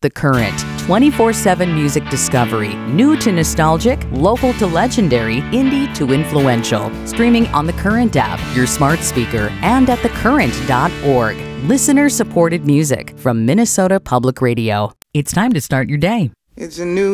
The Current, 24/7 music discovery, new to nostalgic, local to legendary, indie to influential. Streaming on the Current app, your smart speaker, and at thecurrent.org. Listener-supported music from Minnesota Public Radio. It's time to start your day. It's a new